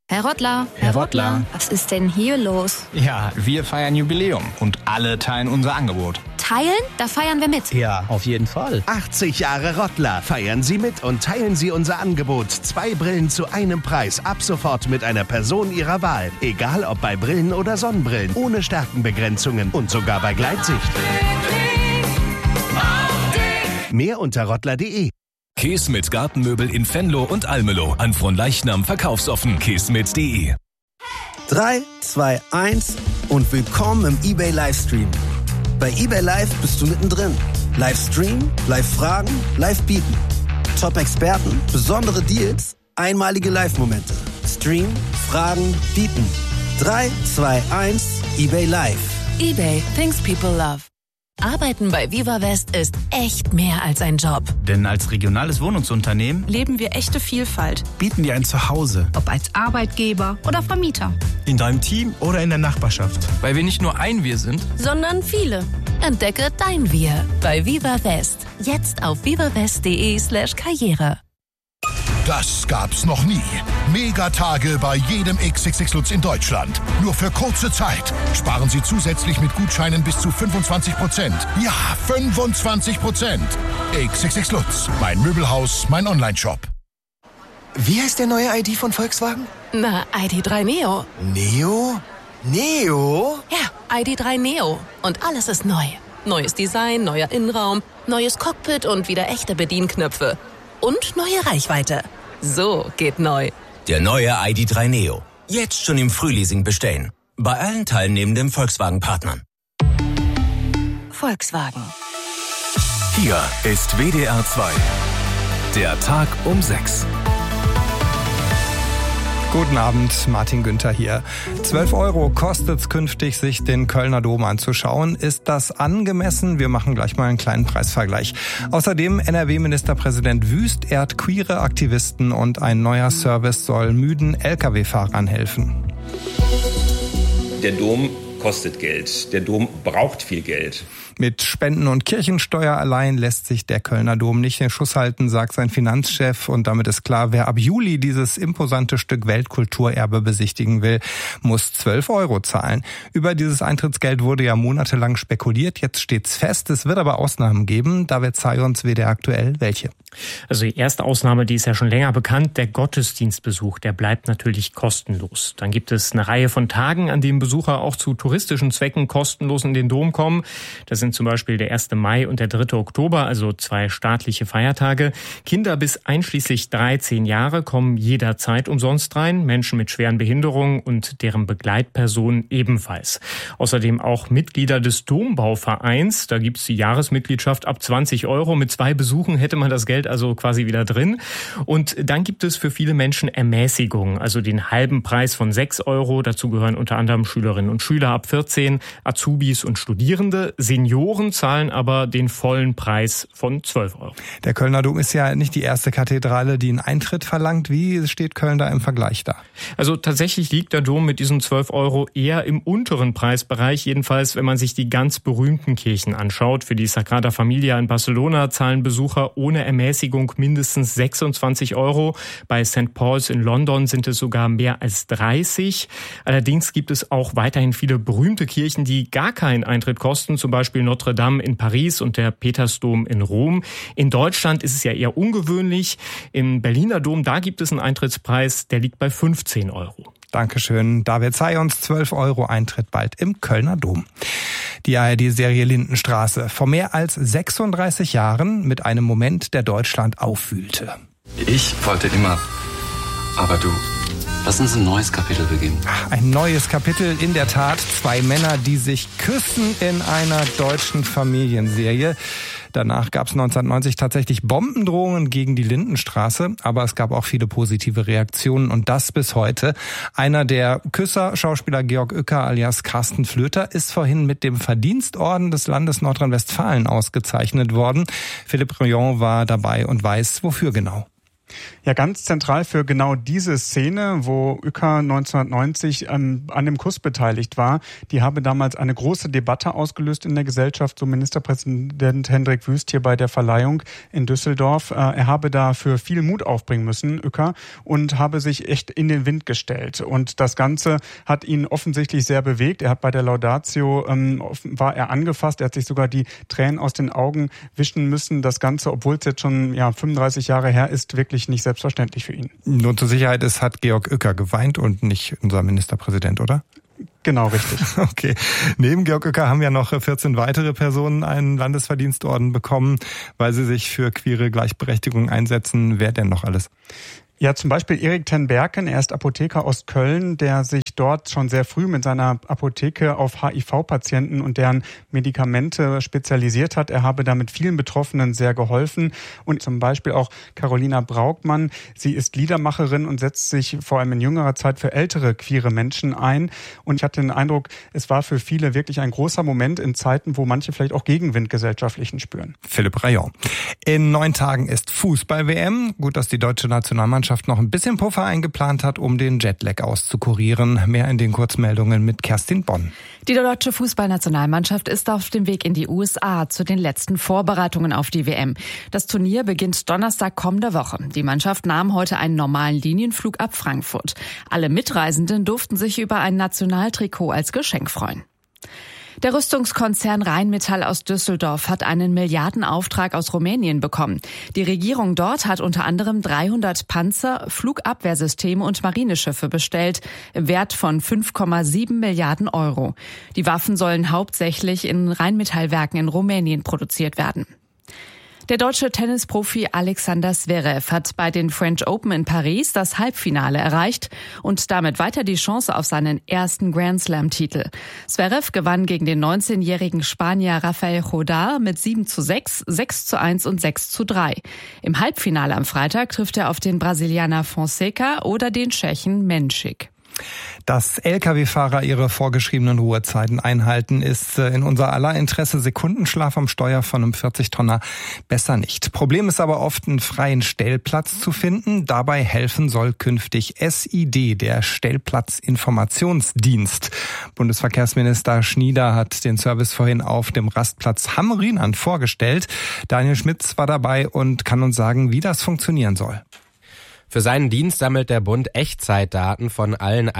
Herr Rottler. Herr Rottler. Was ist denn hier los? Ja, wir feiern Jubiläum und alle teilen unser Angebot. Teilen? Da feiern wir mit. Ja, auf jeden Fall. 80 Jahre Rottler. Feiern Sie mit und teilen Sie unser Angebot. 2 Brillen zu einem Preis. Ab sofort mit einer Person Ihrer Wahl. Egal ob bei Brillen oder Sonnenbrillen. Ohne Stärkenbegrenzungen und sogar bei Gleitsicht. Mehr unter rottler.de. Keesmit Gartenmöbel in Venlo und Almelo. An Fronleichnam verkaufsoffen. Keesmit.de. 3, 2, 1 und willkommen im eBay Livestream. Bei eBay Live bist du mittendrin. Livestream, Live-Fragen, Live-Bieten. Top-Experten, besondere Deals, einmalige Live-Momente. Stream, Fragen, Bieten. 3, 2, 1, eBay Live. eBay, things people love. Arbeiten bei Viva West ist echt mehr als ein Job. Denn als regionales Wohnungsunternehmen leben wir echte Vielfalt. Bieten dir ein Zuhause. Ob als Arbeitgeber oder Vermieter. In deinem Team oder in der Nachbarschaft. Weil wir nicht nur ein Wir sind, sondern viele. Entdecke dein Wir bei Viva West. Jetzt auf vivawest.de/Karriere. Das gab's noch nie. Megatage bei jedem XXX Lutz in Deutschland. Nur für kurze Zeit. Sparen Sie zusätzlich mit Gutscheinen bis zu 25%. Ja, 25%. XXX Lutz. Mein Möbelhaus, mein Onlineshop. Wie heißt der neue ID von Volkswagen? Na, ID.3 Neo. Neo? Neo? Ja, ID.3 Neo. Und alles ist neu. Neues Design, neuer Innenraum, neues Cockpit und wieder echte Bedienknöpfe. Und neue Reichweite. So geht neu. Der neue ID.3 Neo. Jetzt schon im Frühleasing bestellen. Bei allen teilnehmenden Volkswagen-Partnern. Volkswagen. Hier ist WDR 2. Der Tag um 6. Guten Abend, Martin Günther hier. 12 € kostet es künftig, sich den Kölner Dom anzuschauen. Ist das angemessen? Wir machen gleich mal einen kleinen Preisvergleich. Außerdem NRW-Ministerpräsident Wüst ehrt queere Aktivisten und ein neuer Service soll müden Lkw-Fahrern helfen. Der Dom kostet Geld. Der Dom braucht viel Geld. Mit Spenden und Kirchensteuer allein lässt sich der Kölner Dom nicht in Schuss halten, sagt sein Finanzchef. Und damit ist klar, wer ab Juli dieses imposante Stück Weltkulturerbe besichtigen will, muss 12 € zahlen. Über dieses Eintrittsgeld wurde ja monatelang spekuliert. Jetzt steht's fest. Es wird aber Ausnahmen geben. David Zayons, WDR aktuell. Welche? Also die erste Ausnahme, die ist ja schon länger bekannt. Der Gottesdienstbesuch, der bleibt natürlich kostenlos. Dann gibt es eine Reihe von Tagen, an denen Besucher auch zu touristischen Zwecken kostenlos in den Dom kommen. Das sind zum Beispiel der 1. Mai und der 3. Oktober, also 2 staatliche Feiertage. Kinder bis einschließlich 13 Jahre kommen jederzeit umsonst rein, Menschen mit schweren Behinderungen und deren Begleitpersonen ebenfalls. Außerdem auch Mitglieder des Dombauvereins, da gibt's die Jahresmitgliedschaft ab 20 €. Mit 2 Besuchen hätte man das Geld also quasi wieder drin. Und dann gibt es für viele Menschen Ermäßigungen, also den halben Preis von 6 €. Dazu gehören unter anderem Schülerinnen und Schüler ab 14, Azubis und Studierende. Senioren zahlen aber den vollen Preis von 12 €. Der Kölner Dom ist ja nicht die erste Kathedrale, die einen Eintritt verlangt. Wie steht Köln da im Vergleich da? Also tatsächlich liegt der Dom mit diesen 12 € eher im unteren Preisbereich. Jedenfalls, wenn man sich die ganz berühmten Kirchen anschaut. Für die Sagrada Familia in Barcelona zahlen Besucher ohne Ermäßigung mindestens 26 €. Bei St. Paul's in London sind es sogar mehr als 30. Allerdings gibt es auch weiterhin viele berühmte Kirchen, die gar keinen Eintritt kosten. Zum Beispiel Notre Dame in Paris und der Petersdom in Rom. In Deutschland ist es ja eher ungewöhnlich. Im Berliner Dom, da gibt es einen Eintrittspreis, der liegt bei 15 €. Dankeschön. David Zayons, 12 € Eintritt bald im Kölner Dom. Die ARD-Serie Lindenstraße. Vor mehr als 36 Jahren mit einem Moment, der Deutschland aufwühlte. Ich wollte immer, aber du... Lass uns ein neues Kapitel beginnen. Ein neues Kapitel, in der Tat. 2 Männer, die sich küssen in einer deutschen Familienserie. Danach gab es 1990 tatsächlich Bombendrohungen gegen die Lindenstraße, aber es gab auch viele positive Reaktionen und das bis heute. Einer der Küsser, Schauspieler Georg Uecker alias Carsten Flöter, ist vorhin mit dem Verdienstorden des Landes Nordrhein-Westfalen ausgezeichnet worden. Philipp Rion war dabei und weiß, wofür genau. Ja, ganz zentral für genau diese Szene, wo Uecker 1990 an dem Kuss beteiligt war, die habe damals eine große Debatte ausgelöst in der Gesellschaft, so Ministerpräsident Hendrik Wüst hier bei der Verleihung in Düsseldorf. Er habe dafür viel Mut aufbringen müssen, Uecker, und habe sich echt in den Wind gestellt. Und das Ganze hat ihn offensichtlich sehr bewegt. Er hat bei der Laudatio, war er angefasst, er hat sich sogar die Tränen aus den Augen wischen müssen. Das Ganze, obwohl es jetzt schon 35 Jahre her ist, wirklich nicht selbstverständlich für ihn. Nur zur Sicherheit, es hat Georg Uecker geweint und nicht unser Ministerpräsident, oder? Genau, richtig. Okay. Neben Georg Uecker haben ja noch 14 weitere Personen einen Landesverdienstorden bekommen, weil sie sich für queere Gleichberechtigung einsetzen. Wer denn noch alles? Ja, zum Beispiel Erik ten Berken, er ist Apotheker aus Köln, der sich dort schon sehr früh mit seiner Apotheke auf HIV-Patienten und deren Medikamente spezialisiert hat. Er habe damit vielen Betroffenen sehr geholfen. Und zum Beispiel auch Carolina Braugmann, sie ist Liedermacherin und setzt sich vor allem in jüngerer Zeit für ältere queere Menschen ein. Und ich hatte den Eindruck, es war für viele wirklich ein großer Moment in Zeiten, wo manche vielleicht auch Gegenwind gesellschaftlichen spüren. Philipp Rayon. In 9 Tagen ist Fußball-WM. Gut, dass die deutsche Nationalmannschaft noch ein bisschen Puffer eingeplant hat, um den Jetlag auszukurieren. Mehr in den Kurzmeldungen mit Kerstin Bonn. Die deutsche Fußballnationalmannschaft ist auf dem Weg in die USA zu den letzten Vorbereitungen auf die WM. Das Turnier beginnt Donnerstag kommender Woche. Die Mannschaft nahm heute einen normalen Linienflug ab Frankfurt. Alle Mitreisenden durften sich über ein Nationaltrikot als Geschenk freuen. Der Rüstungskonzern Rheinmetall aus Düsseldorf hat einen Milliardenauftrag aus Rumänien bekommen. Die Regierung dort hat unter anderem 300 Panzer, Flugabwehrsysteme und Marineschiffe bestellt, im Wert von 5,7 Milliarden Euro. Die Waffen sollen hauptsächlich in Rheinmetallwerken in Rumänien produziert werden. Der deutsche Tennisprofi Alexander Zverev hat bei den French Open in Paris das Halbfinale erreicht und damit weiter die Chance auf seinen ersten Grand-Slam-Titel. Zverev gewann gegen den 19-jährigen Spanier Rafael Jodar mit 7:6, 6:1 und 6:3. Im Halbfinale am Freitag trifft er auf den Brasilianer Fonseca oder den Tschechen Menschik. Dass Lkw-Fahrer ihre vorgeschriebenen Ruhezeiten einhalten, ist in unser aller Interesse. Sekundenschlaf am Steuer von einem 40-Tonner besser nicht. Problem ist aber oft, einen freien Stellplatz zu finden. Dabei helfen soll künftig SID, der Stellplatzinformationsdienst. Bundesverkehrsminister Schnieder hat den Service vorhin auf dem Rastplatz Hamm-Rheinland vorgestellt. Daniel Schmitz war dabei und kann uns sagen, wie das funktionieren soll. Für seinen Dienst sammelt der Bund Echtzeitdaten von allen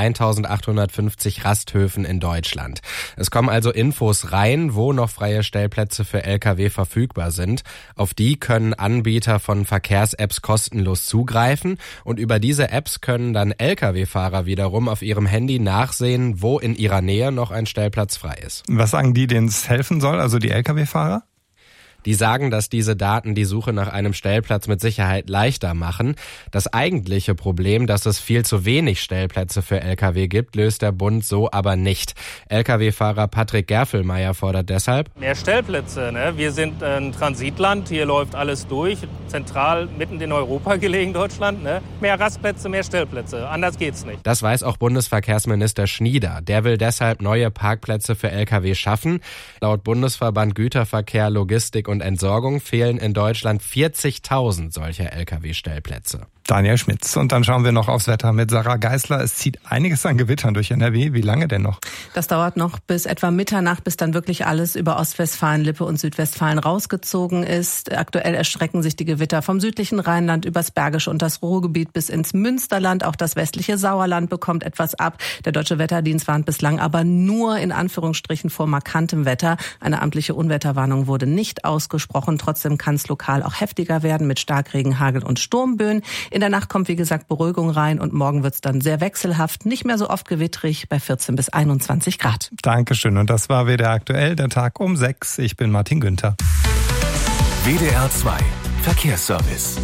1850 Rasthöfen in Deutschland. Es kommen also Infos rein, wo noch freie Stellplätze für Lkw verfügbar sind. Auf die können Anbieter von Verkehrs-Apps kostenlos zugreifen und über diese Apps können dann Lkw-Fahrer wiederum auf ihrem Handy nachsehen, wo in ihrer Nähe noch ein Stellplatz frei ist. Was sagen die, denen es helfen soll, also die Lkw-Fahrer? Die sagen, dass diese Daten die Suche nach einem Stellplatz mit Sicherheit leichter machen. Das eigentliche Problem, dass es viel zu wenig Stellplätze für Lkw gibt, löst der Bund so aber nicht. Lkw-Fahrer Patrick Gerfelmeier fordert deshalb: Mehr Stellplätze, ne? Wir sind ein Transitland, hier läuft alles durch, zentral mitten in Europa gelegen, Deutschland. Ne? Mehr Rastplätze, mehr Stellplätze, anders geht's nicht. Das weiß auch Bundesverkehrsminister Schnieder. Der will deshalb neue Parkplätze für Lkw schaffen. Laut Bundesverband Güterverkehr, Logistik und Entsorgung fehlen in Deutschland 40.000 solcher Lkw-Stellplätze. Daniel Schmitz. Und dann schauen wir noch aufs Wetter mit Sarah Geisler. Es zieht einiges an Gewittern durch NRW. Wie lange denn noch? Das dauert noch bis etwa Mitternacht, bis dann wirklich alles über Ostwestfalen, Lippe und Südwestfalen rausgezogen ist. Aktuell erstrecken sich die Gewitter vom südlichen Rheinland übers Bergische und das Ruhrgebiet bis ins Münsterland. Auch das westliche Sauerland bekommt etwas ab. Der Deutsche Wetterdienst warnt bislang aber nur in Anführungsstrichen vor markantem Wetter. Eine amtliche Unwetterwarnung wurde nicht ausgesprochen. Trotzdem kann es lokal auch heftiger werden mit Starkregen, Hagel und Sturmböen. In der Nacht kommt, wie gesagt, Beruhigung rein und morgen wird es dann sehr wechselhaft, nicht mehr so oft gewittrig bei 14 bis 21 Grad. Dankeschön. Und das war WDR aktuell, der Tag um 6. Ich bin Martin Günther. WDR 2 Verkehrsservice.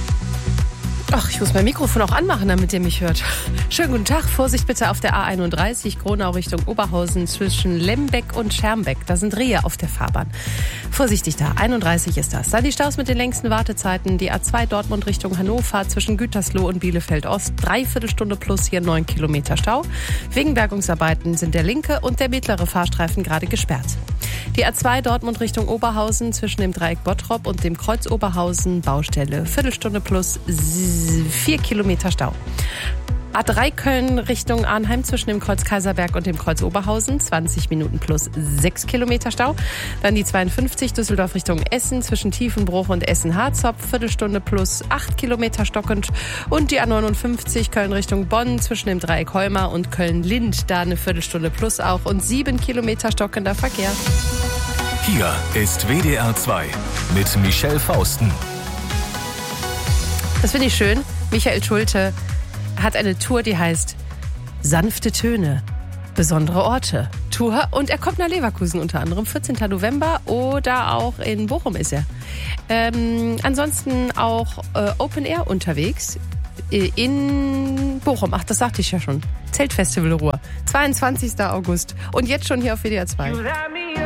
Ach, ich muss mein Mikrofon auch anmachen, damit ihr mich hört. Schönen guten Tag. Vorsicht bitte auf der A31, Gronau Richtung Oberhausen zwischen Lembeck und Schermbeck. Da sind Rehe auf der Fahrbahn. Vorsichtig da, 31 ist das. Dann die Staus mit den längsten Wartezeiten. Die A2 Dortmund Richtung Hannover zwischen Gütersloh und Bielefeld Ost. 3/4 Stunde plus hier 9 Kilometer Stau. Wegen Bergungsarbeiten sind der linke und der mittlere Fahrstreifen gerade gesperrt. Die A2 Dortmund Richtung Oberhausen zwischen dem Dreieck Bottrop und dem Kreuz Oberhausen Baustelle. Viertelstunde plus 4 Kilometer Stau. A3 Köln Richtung Arnheim zwischen dem Kreuz Kaiserberg und dem Kreuz Oberhausen, 20 Minuten plus 6 Kilometer Stau. Dann die 52 Düsseldorf Richtung Essen zwischen Tiefenbruch und Essen-Harzopf, Viertelstunde plus 8 Kilometer stockend. Und die A59 Köln Richtung Bonn zwischen dem Dreieck Holmer und Köln-Lind, da eine Viertelstunde plus auch und 7 Kilometer stockender Verkehr. Hier ist WDR 2 mit Michelle Fausten. Das finde ich schön. Michael Schulte hat eine Tour, die heißt Sanfte Töne, besondere Orte. Tour und er kommt nach Leverkusen unter anderem, 14. November oder auch in Bochum ist er. Ansonsten auch Open Air unterwegs in Bochum. Ach, das sagte ich ja schon. Zeltfestival Ruhr, 22. August und jetzt schon hier auf WDR 2.